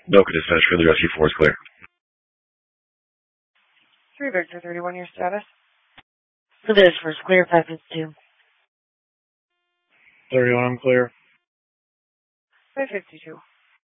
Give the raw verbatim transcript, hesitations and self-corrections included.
Noka is finished. For the rescue four is clear. three Victor thirty-one, your status? For this first clear, five fifty-two. thirty-one, I'm clear. five fifty-two.